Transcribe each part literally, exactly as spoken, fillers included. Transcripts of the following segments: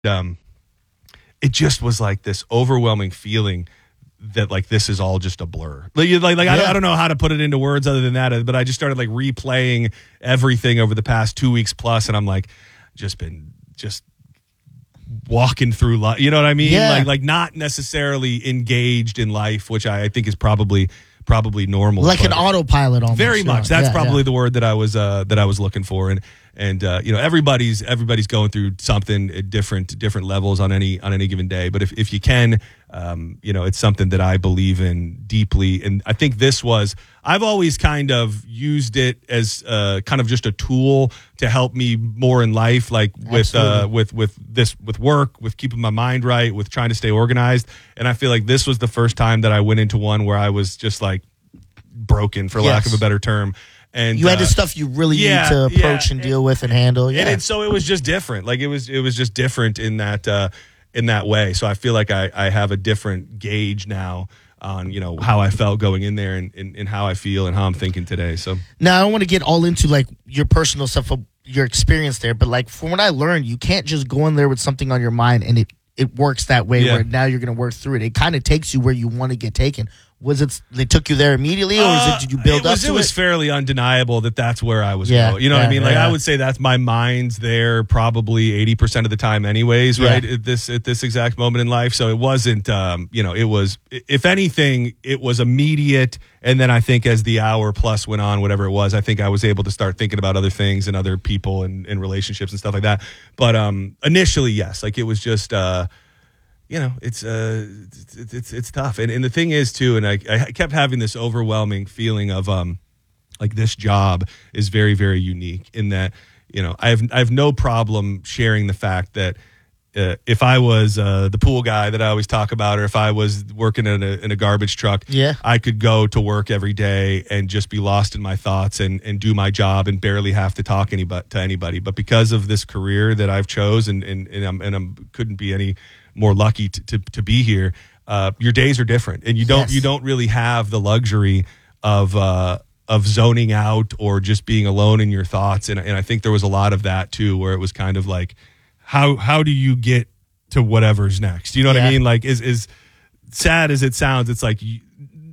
Um, it just was like this overwhelming feeling that like this is all just a blur. Like, like, like yeah. I, don't, I don't know how to put it into words other than that, but I just started like replaying everything over the past two weeks plus, and I'm like, just been just walking through life. You know what I mean? Yeah. Like, like not necessarily engaged in life, which I, I think is probably probably normal. Like an autopilot almost. Very much. That's yeah, probably yeah. the word that I was uh, that I was looking for. And and uh, you know, everybody's everybody's going through something at different different levels on any on any given day. But if, if you can, um, you know, it's something that I believe in deeply. And I think this was I've always kind of used it as uh, kind of just a tool to help me more in life, like with uh, with with this with work, with keeping my mind right, with trying to stay organized. And I feel like this was the first time that I went into one where I was just like broken, for yes. lack of a better term. And you had uh, the stuff you really yeah, need to approach yeah, and deal with and handle. Yeah. And, and so it was just different. Like it was, it was just different in that, uh, in that way. So I feel like I, I have a different gauge now on, you know, how I felt going in there and, and, and how I feel and how I'm thinking today. So now I don't want to get all into like your personal stuff, your experience there, but like from what I learned, you can't just go in there with something on your mind and it, it works that way yeah. where now you're going to work through it. It kind of takes you where you want to get taken. Was it they took you there immediately, or was it, did you build uh, it was, up to it? It was it? fairly undeniable that that's where I was yeah, going. You know yeah, what I mean? Like yeah. I would say that's my mind's there probably eighty percent of the time anyways, yeah. right? At this at this exact moment in life. So it wasn't, um, you know, it was, if anything, it was immediate. And then I think as the hour plus went on, whatever it was, I think I was able to start thinking about other things and other people and, and relationships and stuff like that. But um, initially, yes, like it was just, uh, you know, it's uh, it's it's, it's tough, and and the thing is too, and I I kept having this overwhelming feeling of um, like this job is very very unique in that, you know, I have I have no problem sharing the fact that uh, if I was uh, the pool guy that I always talk about, or if I was working in a in a garbage truck, yeah. I could go to work every day and just be lost in my thoughts and and do my job and barely have to talk anybody to anybody. But because of this career that I've chose, and and and I'm and I'm couldn't be any more lucky to, to, to be here. Uh, your days are different, and you don't yes. you don't really have the luxury of uh, of zoning out or just being alone in your thoughts. And and I think there was a lot of that too, where it was kind of like, how how do you get to whatever's next? You know what yeah. I mean? Like, is is sad as it sounds, it's like you,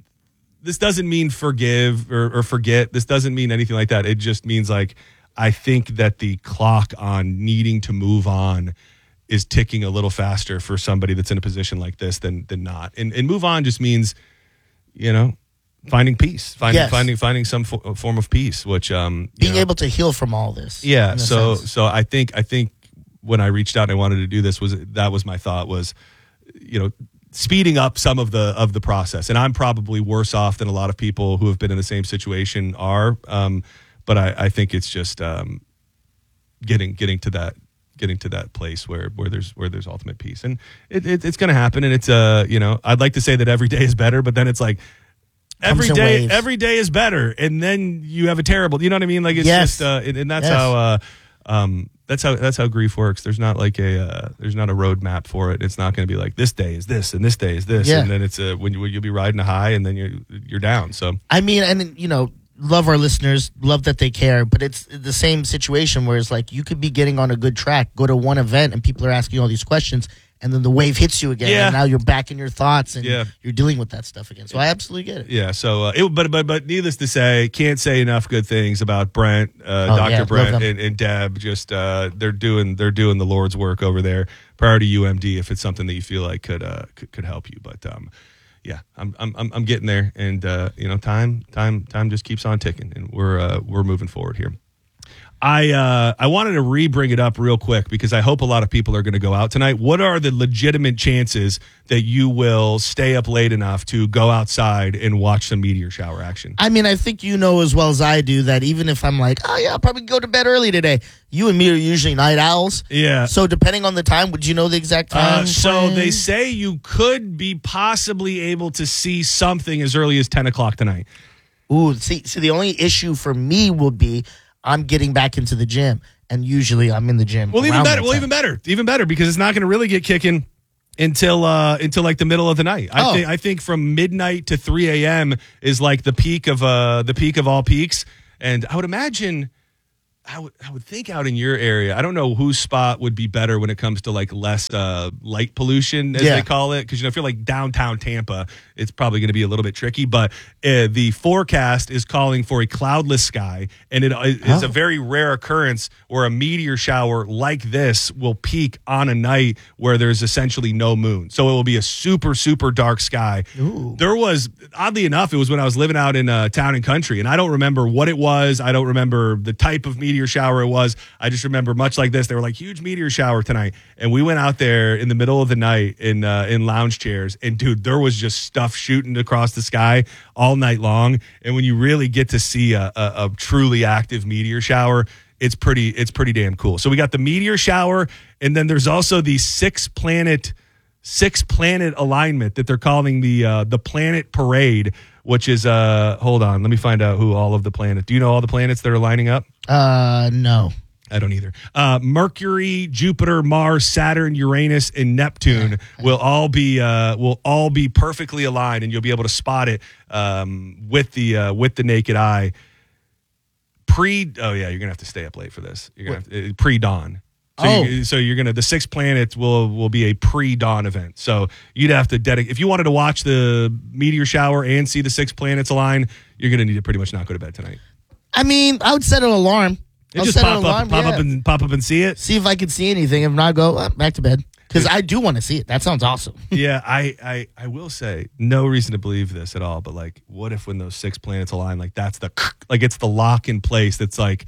this doesn't mean forgive or, or forget. This doesn't mean anything like that. It just means like I think that the clock on needing to move on is ticking a little faster for somebody that's in a position like this than than not. And and move on just means, you know, finding peace, finding yes. finding finding some fo- form of peace, which um being know, able to heal from all this. Yeah. So sense. so I think I think when I reached out and I wanted to do this, was that was my thought was, you know, speeding up some of the of the process. And I'm probably worse off than a lot of people who have been in the same situation are. Um, but I, I think it's just um, getting getting to that. getting to that place where where there's where there's ultimate peace, and it, it it's going to happen. And it's uh you know, I'd like to say that every day is better, but then it's like every day waves. every day is better, and then you have a terrible, you know what I mean? Like it's yes. just uh and, and that's yes. how uh um that's how that's how grief works. There's not like a uh, there's not a roadmap for it. It's not going to be like this day is this and this day is this, yeah. and then it's uh, when you, you'll be riding a high and then you you're down. So I mean, and you know, love our listeners, love that they care, but it's the same situation where it's like you could be getting on a good track, go to one event and people are asking you all these questions, and then the wave hits you again, yeah. and now you're back in your thoughts and yeah. you're dealing with that stuff again. So I absolutely get it. Yeah. So, uh, it, but but but needless to say, can't say enough good things about Brent, uh, Oh, Doctor yeah, Brent, love them. and, and Deb. Just uh, they're doing they're doing the Lord's work over there. Prior to U M D, if it's something that you feel like could uh, could, could help you, but um. Yeah, I'm I'm I'm getting there, and uh, you know, time time time just keeps on ticking, and we're uh, we're moving forward here. I uh, I wanted to re-bring it up real quick because I hope a lot of people are going to go out tonight. What are the legitimate chances that you will stay up late enough to go outside and watch some meteor shower action? I mean, I think you know as well as I do that even if I'm like, oh yeah, I'll probably go to bed early today, you and me are usually night owls. Yeah. So depending on the time, would you know the exact time? Uh, so frame? they say you could be possibly able to see something as early as ten o'clock tonight. Ooh, see, see, the only issue for me would be I'm getting back into the gym, and usually I'm in the gym. Well, even around better. that Well, time. even better. Even better because it's not going to really get kicking until uh, until like the middle of the night. I Oh. think I think from midnight to three a.m. is like the peak of uh the peak of all peaks, and I would imagine. I would I would think out in your area, I don't know whose spot would be better when it comes to like less uh, light pollution, as Yeah. they call it. Because, you know, I feel like downtown Tampa, it's probably going to be a little bit tricky. But uh, the forecast is calling for a cloudless sky. And it is Oh. a very rare occurrence where a meteor shower like this will peak on a night where there's essentially no moon. So it will be a super, super dark sky. Ooh. There was, oddly enough, it was when I was living out in uh, town and country. And I don't remember what it was. I don't remember the type of meteor shower it was. I just remember, much like this, they were like, huge meteor shower tonight. And we went out there in the middle of the night in uh, in lounge chairs, and dude, there was just stuff shooting across the sky all night long. And when you really get to see a, a, a truly active meteor shower, it's pretty it's pretty damn cool. So we got the meteor shower, and then there's also the six planet six planet alignment that they're calling the uh, the planet parade, which is uh hold on, let me find out who all of the planets. Do you know all the planets that are lining up? Uh, no. I don't either. Uh, Mercury, Jupiter, Mars, Saturn, Uranus, and Neptune will all be uh, will all be perfectly aligned, and you'll be able to spot it um, with the uh, with the naked eye. Pre, oh yeah, you're gonna have to stay up late for this. You're gonna have to, uh, pre dawn. So, Oh. you, so you're gonna the six planets will will be a pre dawn event. So you'd have to dedicate if you wanted to watch the meteor shower and see the six planets align. You're gonna need to pretty much not go to bed tonight. I mean, I would set an alarm. It I'll just set pop an alarm, up, pop yeah. up, and pop up and see it. See if I can see anything. If not, go uh, back to bed. Because I do want to see it. That sounds awesome. Yeah, I, I I will say, no reason to believe this at all, but like, what if when those six planets align, like that's the like it's the lock in place that's like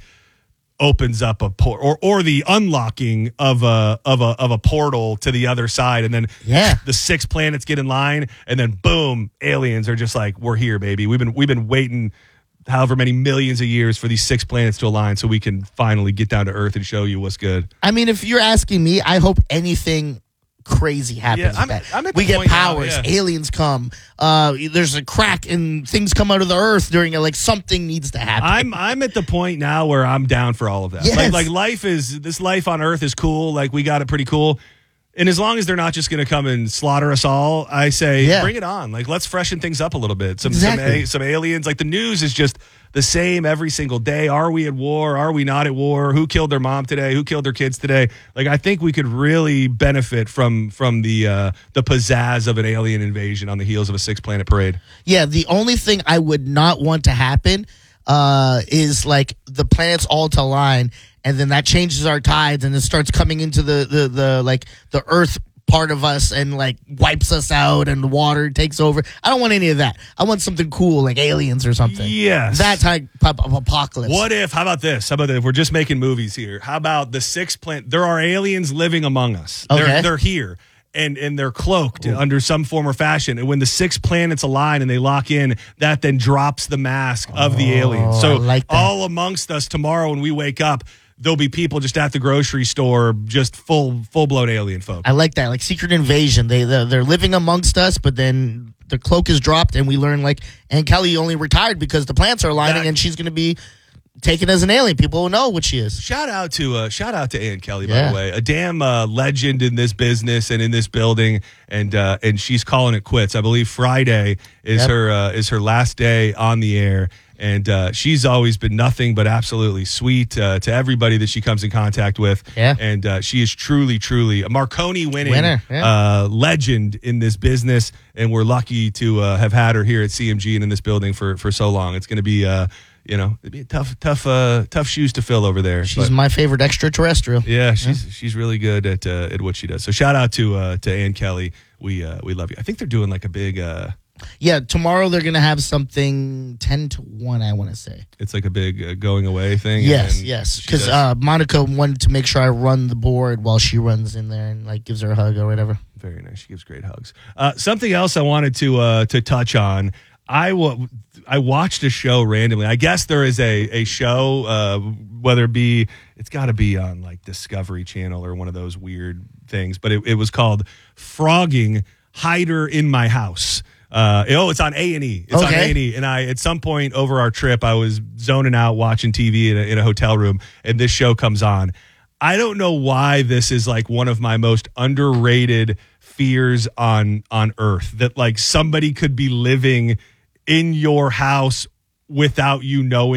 opens up a port, or or the unlocking of a of a of a portal to the other side, and then Yeah. the six planets get in line, and then boom, aliens are just like, we're here, baby. We've been we've been waiting however many millions of years for these six planets to align so we can finally get down to Earth and show you what's good. I mean, if you're asking me, I hope anything crazy happens. Yeah, with I'm- that. I'm at the we get point now, powers, yeah. aliens come. Uh, there's a crack and things come out of the earth during it. Like something needs to happen. I'm I'm at the point now where I'm down for all of that. Yes. Like like life is this life on Earth is cool. Like we got it pretty cool. And as long as they're not just going to come and slaughter us all, I say Yeah. bring it on. Like let's freshen things up a little bit. Some Exactly. some, a, some aliens. Like the news is just the same every single day. Are we at war? Are we not at war? Who killed their mom today? Who killed their kids today? Like I think we could really benefit from from the uh, the pizzazz of an alien invasion on the heels of a six planet parade. Yeah, the only thing I would not want to happen uh, is like the planets all to align, and then that changes our tides, and it starts coming into the the, the like the Earth part of us, and like wipes us out, and the water takes over. I don't want any of that. I want something cool like aliens or something. Yes. that type of apocalypse. What if? How about this? How about this? If we're just making movies here, how about the six planet? There are aliens living among us. Okay. They're, they're here. And and they're cloaked under some form or fashion. And when the six planets align and they lock in, that then drops the mask of the alien. So I like that. all amongst us tomorrow when we wake up, there'll be people just at the grocery store, just full full blown alien folk. I like that, like Secret Invasion. They they're, they're living amongst us, but then the cloak is dropped, and we learn like Aunt Kelly only retired because the plants are aligning, That- and she's going to be taken as an alien. People will know what she is. Shout out to uh, shout out to Ann Kelly, by Yeah. the way, a damn uh, legend in this business and in this building, and uh, and she's calling it quits. I believe Friday is Yep. her uh, is her last day on the air, and uh, she's always been nothing but absolutely sweet uh, to everybody that she comes in contact with. Yeah. And uh, she is truly, truly a Marconi winning Winner, yeah. uh, legend in this business, and we're lucky to uh, have had her here at C M G and in this building for for so long. It's going to be. Uh, You know, it'd be a tough, tough, uh, tough shoes to fill over there. She's but- my favorite extraterrestrial. yeah, she's she's really good at uh, at what she does. So shout out to uh, to Ann Kelly. We uh, we love you. I think they're doing like a big. Uh, Yeah, tomorrow they're gonna have something ten to one. I want to say. it's like a big uh, going away thing. Yes, and yes, she because does- uh, Monica wanted to make sure I run the board while she runs in there and like gives her a hug or whatever. very nice. She gives great hugs. Uh, something else I wanted to uh, to touch on. I wa- I watched a show randomly. I guess there is a a show, uh, whether it be it's got to be on like Discovery Channel or one of those weird things, but it, it was called Frogging Hider in My House. Uh, oh, it's on A and E. It's on Okay. A and E. And I, at some point over our trip, I was zoning out watching T V in a, in a hotel room, and this show comes on. I don't know why this is like one of my most underrated fears on on Earth, that like somebody could be living in your house without you knowing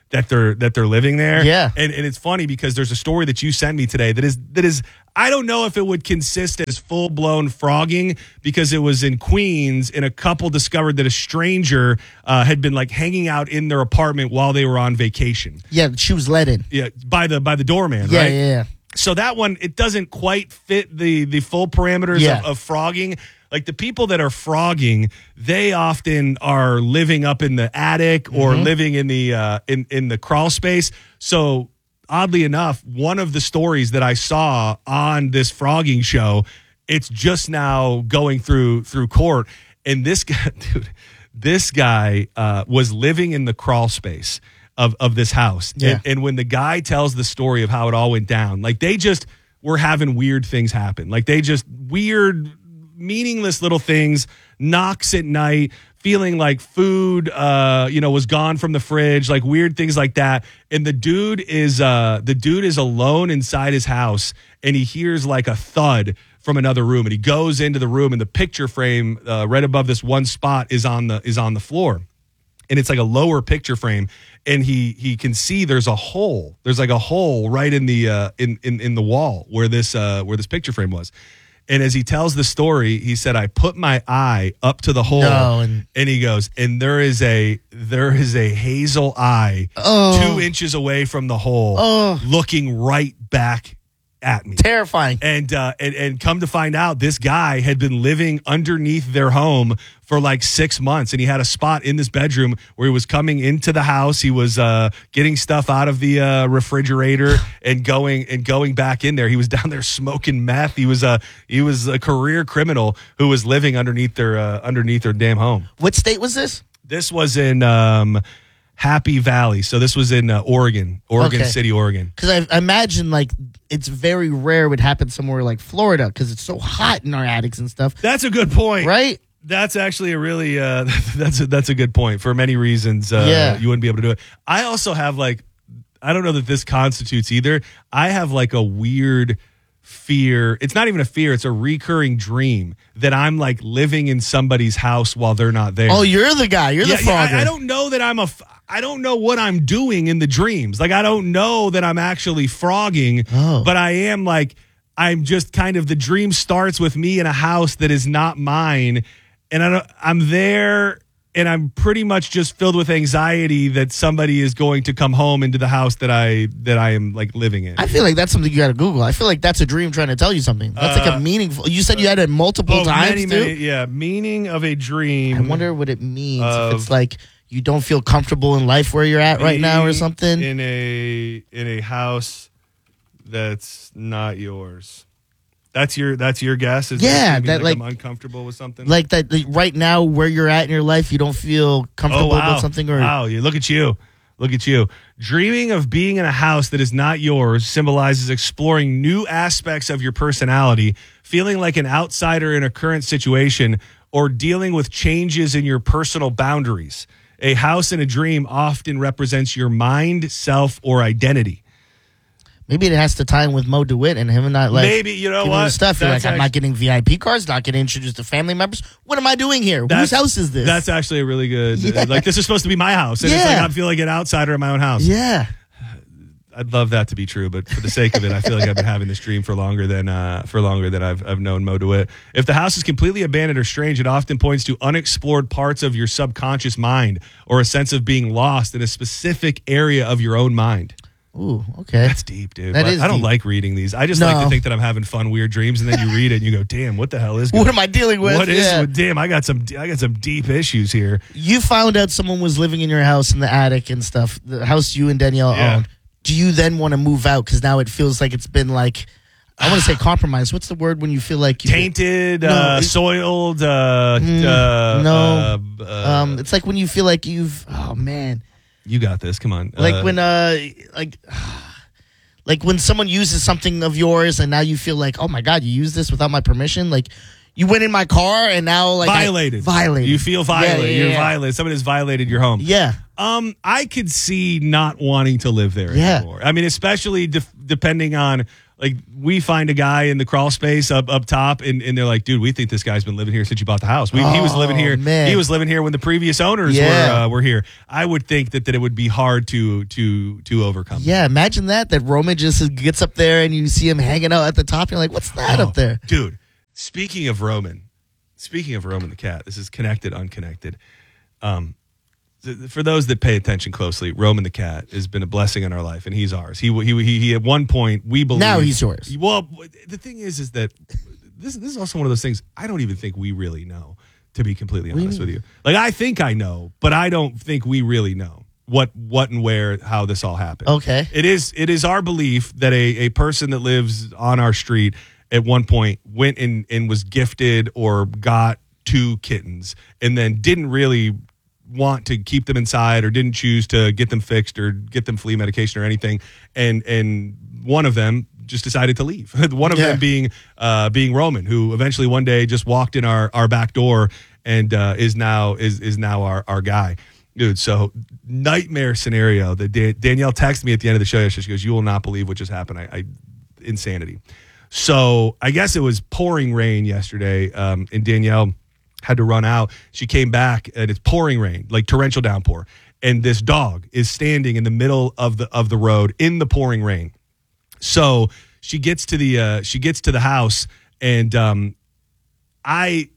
that they're that they're living there. Yeah. And and it's funny because there's a story that you sent me today that is that is I don't know if it would consist as full blown frogging because it was in Queens and a couple discovered that a stranger uh, had been like hanging out in their apartment while they were on vacation. Yeah, she was let in. Yeah, by the by the doorman, Yeah, right? yeah, yeah. So that one, it doesn't quite fit the the full parameters Yeah. of, of frogging. Like the people that are frogging, they often are living up in the attic or Mm-hmm. living in the uh, in in the crawl space. So oddly enough, one of the stories that I saw on this frogging show, it's just now going through through court, and this guy, dude, this guy uh, was living in the crawl space of of this house. Yeah. And, and when the guy tells the story of how it all went down, like they just were having weird things happen. Like they just weird, meaningless little things, knocks at night, feeling like food, uh, you know, was gone from the fridge, like weird things like that. And the dude is, uh, the dude is alone inside his house, and he hears like a thud from another room, and he goes into the room, and the picture frame uh, right above this one spot is on the is on the floor. And it's like a lower picture frame, and he he can see there's a hole. There's like a hole right in the uh, in, in in the wall where this uh, where this picture frame was. And as he tells the story, he said, "I put my eye up to the hole," No, and- and he goes, "And there is a there is a hazel eye Oh. two inches away from the hole, Oh. looking right back at me." Terrifying. And, uh, and and come to find out, this guy had been living underneath their home for like six months, and he had a spot in this bedroom where he was coming into the house. He was uh, getting stuff out of the uh, refrigerator and going and going back in there. He was down there smoking meth. He was a he was a career criminal who was living underneath their uh, underneath their damn home. What state was this? This was in um, Happy Valley, so this was in uh, Oregon, Oregon Okay. City, Oregon. Because I, I imagine like it's very rare it would happen somewhere like Florida because it's so hot in our attics and stuff, That's a good point, right? That's actually a really uh, that's a, that's a good point. For many reasons, uh, Yeah. you wouldn't be able to do it. I also have like, I don't know that this constitutes either. I have like a weird fear. It's not even a fear. It's a recurring dream that I'm like living in somebody's house while they're not there. Oh, you're the guy. You're yeah, the yeah, frogger. I, I don't know that I'm a. f- I don't know what I'm doing in the dreams. Like I don't know that I'm actually frogging, Oh. but I am like I'm just kind of the dream starts with me in a house that is not mine, and I don't, I'm there, and I'm pretty much just filled with anxiety that somebody is going to come home into the house that I that I am like living in. I feel like that's something you got to Google. I feel like that's a dream trying to tell you something. That's like a meaningful. You said you had it multiple oh, times, many, too? many, yeah. Meaning of a dream. I wonder what it means. Of- if it's like you don't feel comfortable in life where you're at right now or Being something. in a in a house that's not yours. That's your that's your guess. Is Yeah, that, that, like, like- I'm uncomfortable with something. Like that like, right now where you're at in your life, you don't feel oh comfortable wow, with something or wow! You look at you, look at you. Dreaming of being in a house that is not yours symbolizes exploring new aspects of your personality, feeling like an outsider in a current situation, or dealing with changes in your personal boundaries. A house in a dream often represents your mind, self, or identity. maybe it has to tie in with Mo DeWitt and him and not like Maybe, you know giving what? him stuff. You're That's like, I'm act- not getting V I P cards, not getting introduced to family members. What am I doing here? Whose That's- house is this? That's actually a really good. Yeah. Like this is supposed to be my house, and it's like Yeah. I feel like an outsider in my own house. yeah. I'd love that to be true, but for the sake of it, I feel like I've been having this dream for longer than uh, for longer than I've I've known Mo DeWitt. If the house is completely abandoned or strange, it often points to unexplored parts of your subconscious mind or a sense of being lost in a specific area of your own mind. Ooh, okay. That's deep, dude. That I, is I don't deep. like reading these. I just like No. to think that I'm having fun, weird dreams, and then you read it and you go, "Damn, what the hell is going What am I dealing with? What is? Yeah. Damn, I got some. I got some deep issues here." You found out someone was living in your house in the attic and stuff, the house you and Danielle Yeah. owned. Do you then want to move out? Because now it feels like it's been like, I want to say compromised. What's the word when you feel like you, Tainted, No, uh, it- soiled. Uh, Mm, uh, no. uh, uh, Um, it's like when you feel like you've, oh man, you got this. Come on. like Uh, when uh, like, like when someone uses something of yours and now you feel like, oh my god, you used this without my permission. Like you went in my car and now like I- violated. violated. You feel violated. Yeah, yeah, You're yeah. violated. Somebody has violated your home. Yeah, Um, I could see not wanting to live there Yeah. anymore. I mean, especially de- depending on like we find a guy in the crawl space up up top, and, and they're like, dude, we think this guy's been living here since you bought the house. We, oh, he was living here. Man. He was living here when the previous owners yeah. were uh, were here. I would think that, that it would be hard to to to overcome. Yeah, that. Imagine that. That Roman just gets up there and you see him hanging out at the top. You're like, what's that oh, up there, dude? Speaking of Roman, speaking of Roman the cat, this is connected, unconnected. Um. For those that pay attention closely, Roman the cat has been a blessing in our life, and he's ours. He he he, he at one point we believe now he's yours. Well, the thing is, is that this this is also one of those things I don't even think we really know. To be completely honest with you, like I think I know, but I don't think we really know what what and where how this all happened. Okay, it is it is our belief that a a person that lives on our street at one point went and and was gifted or got two kittens, and then didn't really want to keep them inside or didn't choose to get them fixed or get them flea medication or anything, and and one of them just decided to leave. One of yeah. them being uh, being Roman, who eventually one day just walked in our, our back door and uh, is now is is now our, our guy. Dude, so nightmare scenario. That Dan- Danielle texted me at the end of the show yesterday. She goes, "You will not believe what just happened." I, I insanity. So I guess it was pouring rain yesterday, um, and Danielle had to run out. She came back and it's pouring rain, like torrential downpour. And this dog is standing in the middle of the of the road in the pouring rain. So she gets to the uh, she gets to the house, and um, I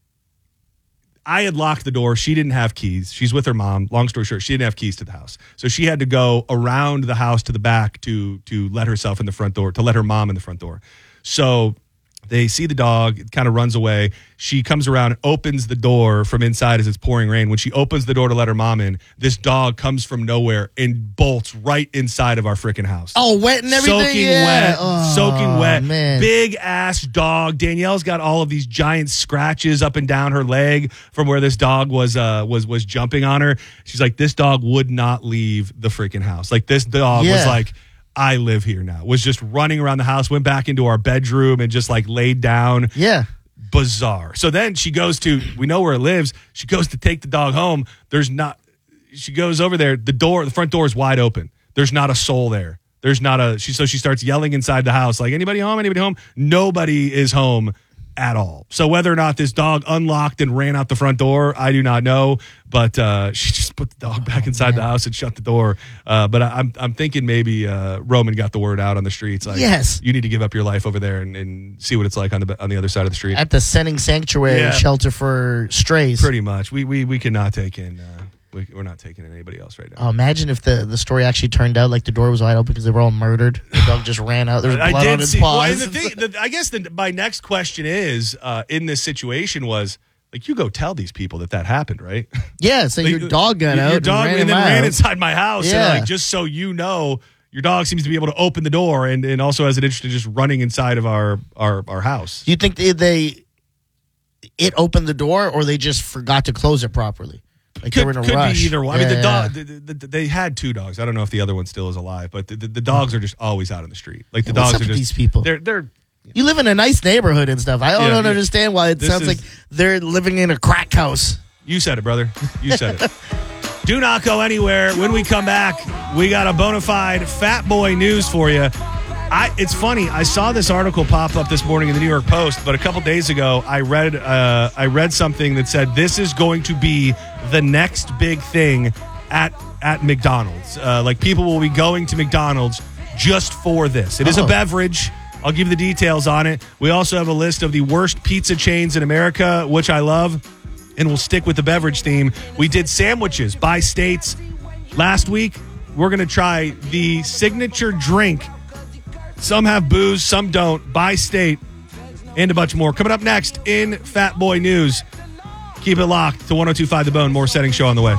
I had locked the door. She didn't have keys. She's with her mom. Long story short, she didn't have keys to the house. So she had to go around the house to the back to to let herself in the front door, to let her mom in the front door. So they see the dog, it kind of runs away. She comes around, opens the door from inside as it's pouring rain. When she opens the door to let her mom in, this dog comes from nowhere and bolts right inside of our freaking house. Oh, wet and everything? Soaking yeah. wet. Oh, soaking wet. Man. Big ass dog. Danielle's got all of these giant scratches up and down her leg from where this dog was uh, was was jumping on her. She's like, this dog would not leave the freaking house. Like, this dog yeah. was like, I live here now. Was just running around the house, went back into our bedroom and just like laid down. Yeah. Bizarre. So then she goes to, we know where it lives. She goes to take the dog home. There's not, she goes over there. The door, the front door is wide open. There's not a soul there. There's not a, she, so she starts yelling inside the house, like, anybody home? Anybody home? Nobody is home at all. So whether or not this dog unlocked and ran out the front door, I do not know. But uh, she just put the dog back oh, inside man. the house and shut the door. Uh, but I, I'm I'm thinking maybe uh, Roman got the word out on the streets. Like, yes, you need to give up your life over there and, and see what it's like on the on the other side of the street. At the Senning Sanctuary yeah. Shelter for Strays. Pretty much. We we we cannot take in. Uh, we, we're not taking in anybody else right now. Oh, imagine if the, the story actually turned out like the door was wide open because they were all murdered. The dog just ran out. There was blood I did on his see, paws. well, and the thing, the, I guess the, my next question is, uh, in this situation was, like, you go tell these people that that happened, right? Yeah, so like, your dog got your, out your dog and, ran and then out. ran inside my house. Yeah. And, like, just so you know, your dog seems to be able to open the door and, and also has an interest in just running inside of our, our, our house. Do you think they, they it opened the door or they just forgot to close it properly? Like could they were in a could rush. be either one. I Yeah, mean, the yeah. dog. The, the, the, they had two dogs. I don't know if the other one still is alive, but the, the, the dogs are just always out in the street. Like the Yeah, what's dogs up are with just these people? They're they're. You live in a nice neighborhood and stuff. I don't, Yeah, don't yeah. understand why it This sounds is- like they're living in a crack house. You said it, brother. You said it. Do not go anywhere. When we come back, we got a bona fide fat boy news for you. I, it's funny. I saw this article pop up this morning in the New York Post, but a couple days ago, I read uh, I read something that said this is going to be the next big thing at at McDonald's. Uh, like, people will be going to McDonald's just for this. It is Oh. a beverage. I'll give you the details on it. We also have a list of the worst pizza chains in America, which I love, and we'll stick with the beverage theme. We did sandwiches by states last week. We're going to try the signature drink. Some have booze, some don't, by state, and a bunch more. Coming up next in Fat Boy News. Keep it locked to one oh two point five The Bone. More Setting Show on the way.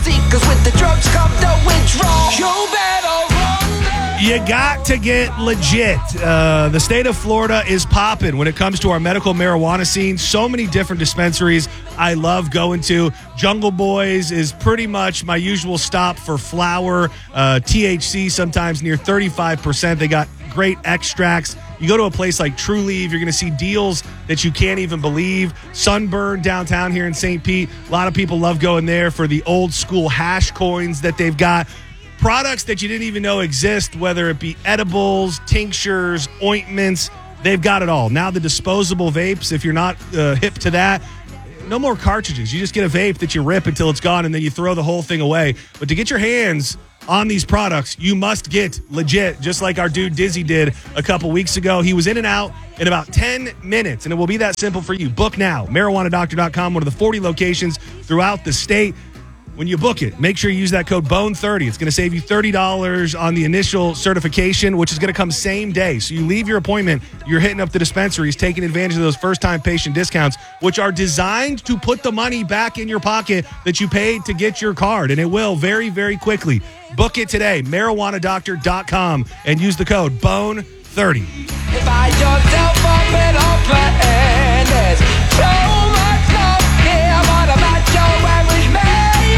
You got to get legit. Uh, the state of Florida is popping when it comes to our medical marijuana scene. So many different dispensaries I love going to. Jungle Boys is pretty much my usual stop for flower. Uh, T H C sometimes near thirty-five percent. They got great extracts. You go to a place like True Leave, you're going to see deals that you can't even believe. Sunburn downtown here in Saint Pete. A lot of people love going there for the old school hash coins that they've got. products that you didn't even know exist, whether it be edibles, tinctures, ointments. They've got it all. Now the disposable vapes, if you're not uh, hip to that, no more cartridges. You just get a vape that you rip until it's gone, and then you throw the whole thing away. But to get your hands on these products, you must get legit, just like our dude Dizzy did a couple weeks ago. He was in and out in about ten minutes, and it will be that simple for you. Book now. marijuana doctor dot com, one of the forty locations throughout the state. When you book it, make sure you use that code bone thirty. It's going to save you thirty dollars on the initial certification, which is going to come same day. So you leave your appointment, you're hitting up the dispensaries, taking advantage of those first-time patient discounts, which are designed to put the money back in your pocket that you paid to get your card, and it will very, very quickly. Book it today, marijuana doctor dot com, and use the code bone thirty. If I yourself up and open, there's so much love here, but about your average man.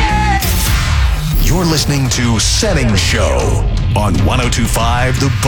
You're listening to Setting Show on one oh two point five The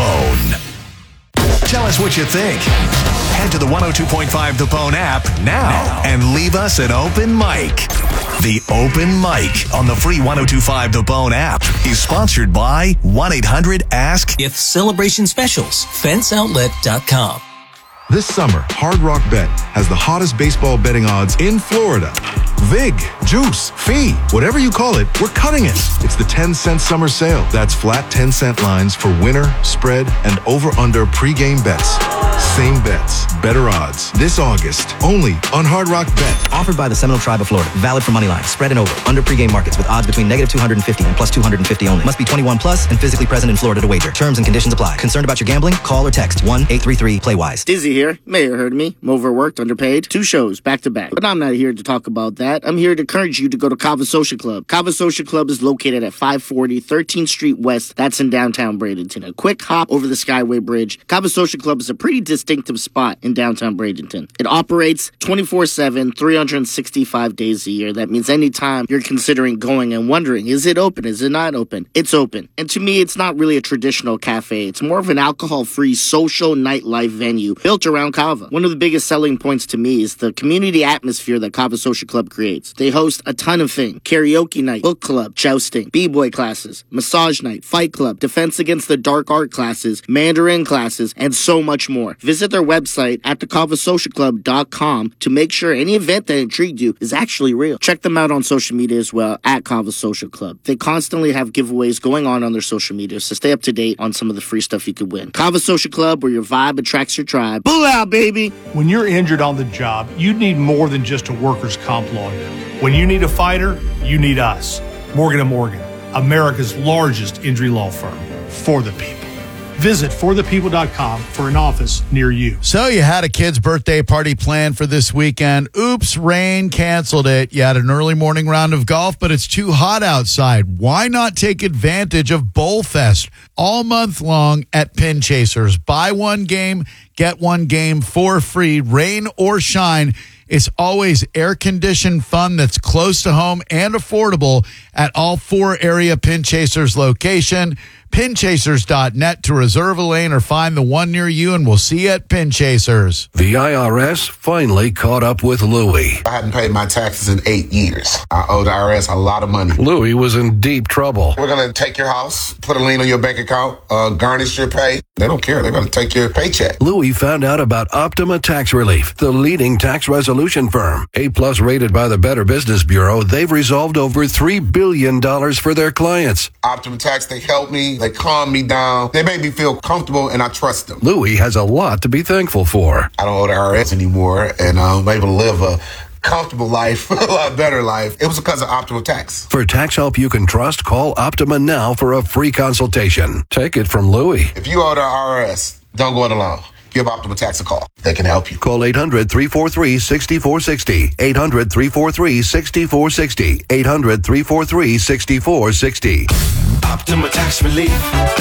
Bone. Tell us what you think. Head to the one oh two point five The Bone app now and leave us an open mic. The Open Mic on the free one oh two point five The Bone app is sponsored by one eight hundred ask If Celebration Specials, fence outlet dot com. This summer, Hard Rock Bet has the hottest baseball betting odds in Florida. Vig, juice, fee, whatever you call it, we're cutting it. It's the ten cent summer sale. That's flat ten cent lines for winner, spread, and over-under pregame bets. Same bets, better odds. This August, only on Hard Rock Bet. Offered by the Seminole Tribe of Florida. Valid for moneyline, spread and over. Under pregame markets with odds between negative two hundred fifty and plus two hundred fifty only. Must be twenty-one plus and physically present in Florida to wager. Terms and conditions apply. Concerned about your gambling? Call or text one eight three three play wise. Dizzy here. Mayor heard me. I'm overworked, underpaid. Two shows back to back. But I'm not here to talk about that. I'm here to encourage you to go to Kava Social Club. Kava Social Club is located at five forty thirteenth Street West. That's in downtown Bradenton. A quick hop over the Skyway Bridge. Kava Social Club is a pretty distinctive spot in downtown Bradenton. It operates twenty-four seven, three hundred sixty-five days a year. That means anytime you're considering going and wondering, is it open? Is it not open? It's open. And to me, it's not really a traditional cafe. It's more of an alcohol-free social nightlife venue built around Kava. One of the biggest selling points to me is the community atmosphere that Kava Social Club creates. They host a ton of things. Karaoke night, book club, jousting, b-boy classes, massage night, fight club, defense against the dark art classes, Mandarin classes, and so much more. Visit their website at the kava social club dot com to make sure any event that intrigued you is actually real. Check them out on social media as well, at Kava Social Club. They constantly have giveaways going on on their social media, so stay up to date on some of the free stuff you could win. Kava Social Club, where your vibe attracts your tribe. Bull out, baby! When you're injured on the job, you need more than just a workers' comp lawyer. When you need a fighter, you need us. Morgan and Morgan, America's largest injury law firm. For the people. Visit for the people dot com for an office near you. So you had a kid's birthday party planned for this weekend. Oops, rain canceled it. You had an early morning round of golf, but it's too hot outside. Why not take advantage of Bowl Fest all month long at Pin Chasers? Buy one game, get one game for free, rain or shine. It's always air-conditioned fun that's close to home and affordable at all four area Pin Chasers location. pin chasers dot net to reserve a lane or find the one near you, and we'll see you at Pin Chasers. The I R S finally caught up with Louie. I hadn't paid my taxes in eight years. I owe the I R S a lot of money. Louie was in deep trouble. We're going to take your house, put a lien on your bank account, uh, garnish your pay. They don't care. They're going to take your paycheck. Louie found out about Optima Tax Relief, the leading tax resolution firm. A-plus rated by the Better Business Bureau, they've resolved over three billion dollars for their clients. Optima Tax, they help me. They calm me down. They make me feel comfortable, and I trust them. Louie has a lot to be thankful for. I don't owe the I R S anymore, and I'm able to live a comfortable life, a lot better life. It was because of Optima Tax. For tax help you can trust, call Optima now for a free consultation. Take it from Louie. If you owe the I R S, don't go it alone. Give Optima Tax a call. They can help you. Call eight hundred, three four three, six four six zero. eight hundred, three four three, six four six zero. eight hundred, three four three, six four six zero. Optima Tax Relief.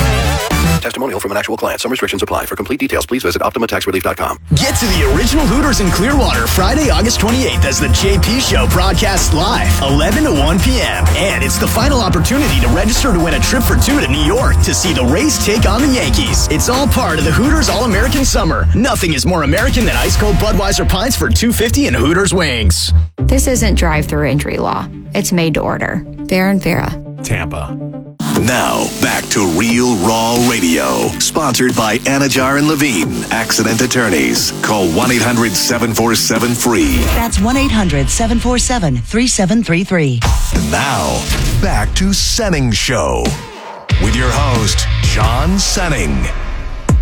Testimonial from an actual client. Some restrictions apply. For complete details, please visit optima tax relief dot com. Get to the original Hooters in Clearwater Friday, August twenty-eighth as the J P Show broadcasts live, eleven to one p.m. And it's the final opportunity to register to win a trip for two to New York to see the Rays take on the Yankees. It's all part of the Hooters All-American Summer. Nothing is more American than ice-cold Budweiser pints for two dollars and fifty cents and Hooters wings. This isn't drive-through injury law. It's made to order. Fair and Farah. Tampa. Now, back to Real Raw Radio. Sponsored by Anajar and Levine, Accident Attorneys. Call one eight hundred seven four seven free. That's one eight hundred seven four seven three seven three three. Now, back to Senning Show with your host, John Senning.